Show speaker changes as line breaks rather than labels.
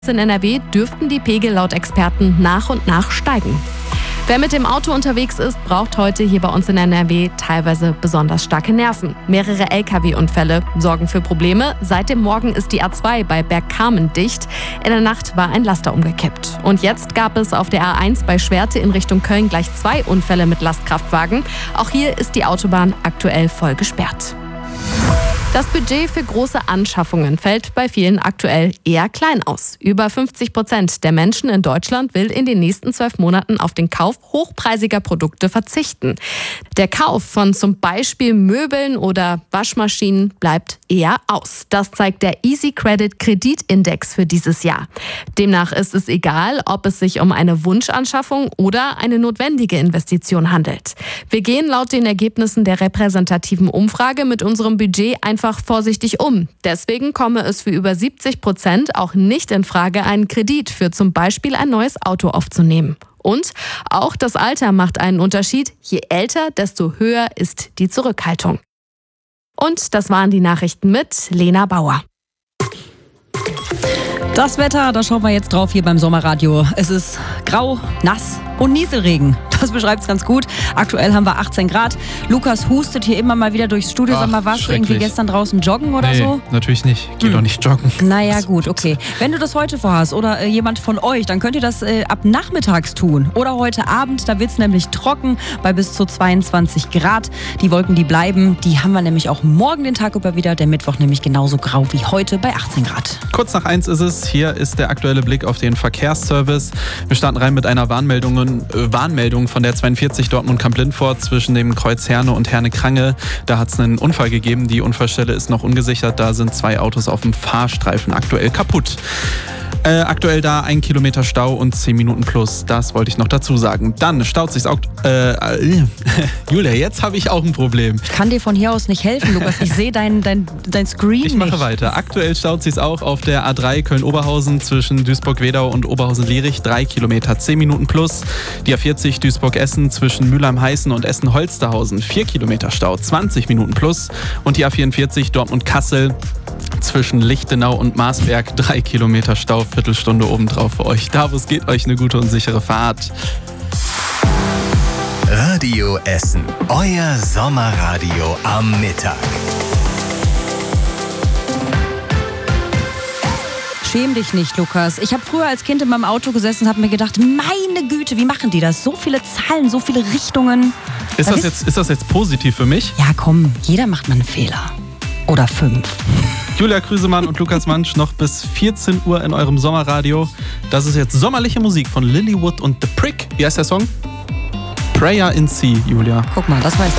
In NRW dürften die Pegel laut Experten nach und nach steigen. Wer mit dem Auto unterwegs ist, braucht heute hier bei uns in NRW teilweise besonders starke Nerven. Mehrere Lkw-Unfälle sorgen für Probleme. Seit dem Morgen ist die A2 bei Bergkamen dicht. In der Nacht war ein Laster umgekippt. Und jetzt gab es auf der A1 bei Schwerte in Richtung Köln gleich 2 Unfälle mit Lastkraftwagen. Auch hier ist die Autobahn aktuell voll gesperrt. Das Budget für große Anschaffungen fällt bei vielen aktuell eher klein aus. Über 50% der Menschen in Deutschland will in den nächsten 12 Monaten auf den Kauf hochpreisiger Produkte verzichten. Der Kauf von zum Beispiel Möbeln oder Waschmaschinen bleibt eher aus. Das zeigt der Easy Credit Kreditindex für dieses Jahr. Demnach ist es egal, ob es sich um eine Wunschanschaffung oder eine notwendige Investition handelt. Wir gehen laut den Ergebnissen der repräsentativen Umfrage mit unserem Budget einfach vorsichtig um. Deswegen komme es für über 70% auch nicht in Frage, einen Kredit für zum Beispiel ein neues Auto aufzunehmen. Und auch das Alter macht einen Unterschied. Je älter, desto höher ist die Zurückhaltung. Und das waren die Nachrichten mit Lena Bauer.
Das Wetter, da schauen wir jetzt drauf hier beim Sommerradio. Es ist grau, nass und Nieselregen. Das beschreibt es ganz gut. Aktuell haben wir 18 Grad. Lukas hustet hier immer mal wieder durchs Studio. Sag mal, warst du irgendwie gestern draußen joggen oder so?
Nee, natürlich nicht. Geh doch nicht joggen.
Naja, gut, okay. Wenn du das heute vorhast oder jemand von euch, dann könnt ihr das ab nachmittags tun. Oder heute Abend, da wird es nämlich trocken bei bis zu 22 Grad. Die Wolken, die bleiben, die haben wir nämlich auch morgen den Tag über wieder. Der Mittwoch nämlich genauso grau wie heute bei 18 Grad.
Kurz nach 1 ist es. Hier ist der aktuelle Blick auf den Verkehrsservice. Wir starten rein mit einer Warnmeldung von der 42 Dortmund-Kamp-Lindfort zwischen dem Kreuz Herne und Herne-Krange. Da hat es einen Unfall gegeben. Die Unfallstelle ist noch ungesichert. Da sind 2 Autos auf dem Fahrstreifen aktuell kaputt. Aktuell da 1 Kilometer Stau und 10 Minuten plus. Das wollte ich noch dazu sagen. Dann staut sich's auch... Julia, jetzt habe ich auch ein Problem.
Ich kann dir von hier aus nicht helfen, Lukas. Ich sehe dein Screen
Ich mache weiter. Aktuell staut sich's auch auf der A3 Köln-Oberhausen zwischen Duisburg-Wedau und Oberhausen-Lierich. 3 Kilometer, 10 Minuten plus. Die A40 Duisburg-Essen zwischen Mülheim-Heißen und Essen-Holsterhausen. 4 Kilometer Stau, 20 Minuten plus. Und die A44 Dortmund-Kassel zwischen Lichtenau und Marsberg. 3 Kilometer Stau, Viertelstunde obendrauf für euch. Davos geht euch eine gute und sichere Fahrt.
Radio Essen, euer Sommerradio am Mittag.
Schäm dich nicht, Lukas. Ich habe früher als Kind in meinem Auto gesessen und habe mir gedacht, meine Güte, wie machen die das? So viele Zahlen, so viele Richtungen.
Ist das jetzt positiv für mich?
Ja, komm, jeder macht mal einen Fehler. Oder 5.
Julia Krüsemann und Lukas Mansch noch bis 14 Uhr in eurem Sommerradio. Das ist jetzt sommerliche Musik von Lilywood und The Prick. Wie heißt der Song? Prayer in Sea, Julia.
Guck mal, das weißt